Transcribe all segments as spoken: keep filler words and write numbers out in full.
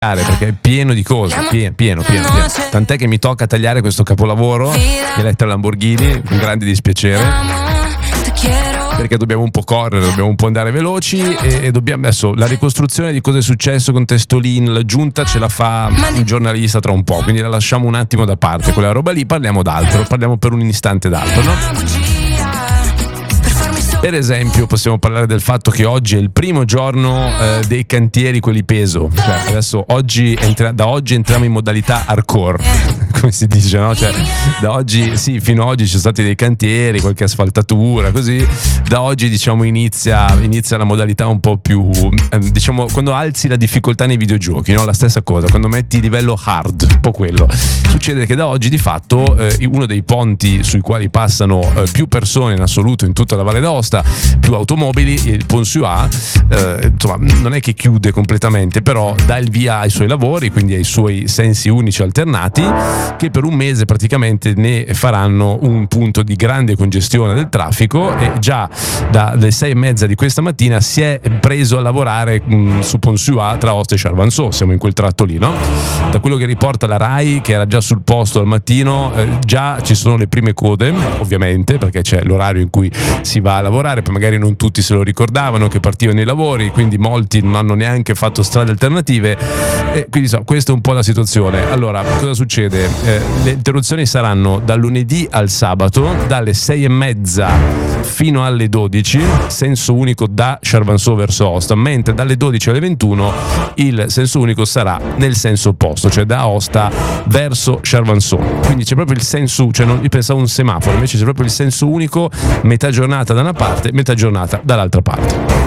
perché è pieno di cose, pieno, pieno, pieno, pieno. Tant'è che mi tocca tagliare questo capolavoro Elettra Lamborghini con grande dispiacere, perché dobbiamo un po' correre, dobbiamo un po' andare veloci e, e dobbiamo adesso la ricostruzione di cosa è successo con Testolin, l'aggiunta ce la fa il giornalista tra un po', quindi la lasciamo un attimo da parte quella roba lì, parliamo d'altro, parliamo per un istante d'altro, no? Per esempio possiamo parlare del fatto che oggi è il primo giorno eh, dei cantieri, quelli peso, cioè adesso oggi entra- da oggi entriamo in modalità hardcore, come si dice, no? Cioè da oggi, sì, fino ad oggi ci sono stati dei cantieri, qualche asfaltatura, così da oggi diciamo inizia, inizia la modalità un po' più eh, diciamo quando alzi la difficoltà nei videogiochi, no? La stessa cosa, quando metti il livello hard, un po' quello. Succede che da oggi di fatto eh, uno dei ponti sui quali passano eh, più persone in assoluto in tutta la Valle d'Aosta, più automobili, il Pont Suat eh, insomma non è che chiude completamente, però dà il via ai suoi lavori, quindi ai suoi sensi unici alternati, che per un mese praticamente ne faranno un punto di grande congestione del traffico, e già dalle sei e mezza di questa mattina si è preso a lavorare mh, su Pont Suat tra Aosta e Charvanceau, siamo in quel tratto lì, no? Da quello che riporta la RAI, che era già sul posto al mattino, eh, già ci sono le prime code, ovviamente, perché c'è l'orario in cui si va a lavorare, poi magari non tutti se lo ricordavano che partivano i lavori, quindi molti non hanno neanche fatto strade alternative, e quindi so, questa è un po' la situazione. Allora, cosa succede? Eh, le interruzioni saranno dal lunedì al sabato, dalle sei e mezza fino alle dodici, senso unico da Charvanceau verso Aosta, mentre dalle dodici alle ventuno il senso unico sarà nel senso opposto, cioè da Aosta verso Charvanceau. Quindi c'è proprio il senso, cioè non, io pensavo un semaforo, invece c'è proprio il senso unico, metà giornata da una parte, metà giornata dall'altra parte.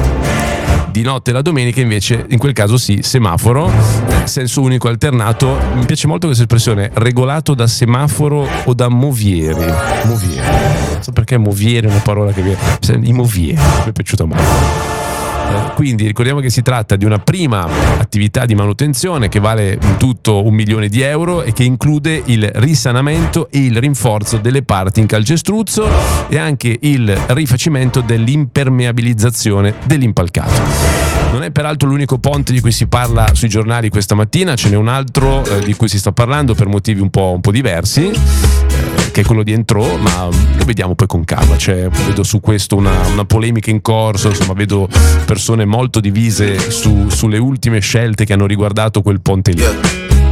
Di notte la domenica invece, in quel caso sì, semaforo, senso unico alternato. Mi piace molto questa espressione, regolato da semaforo o da movieri. Movieri, non so perché movieri è una parola che mi i movieri mi è piaciuta molto. Quindi ricordiamo che si tratta di una prima attività di manutenzione che vale in tutto un milione di euro e che include il risanamento e il rinforzo delle parti in calcestruzzo e anche il rifacimento dell'impermeabilizzazione dell'impalcato. Non è peraltro l'unico ponte di cui si parla sui giornali questa mattina, ce n'è un altro eh, di cui si sta parlando per motivi un po', un po' diversi, eh, che è quello di Entrò, ma lo vediamo poi con calma. Cioè, vedo su questo una, una polemica in corso, insomma vedo persone molto divise su, sulle ultime scelte che hanno riguardato quel ponte lì.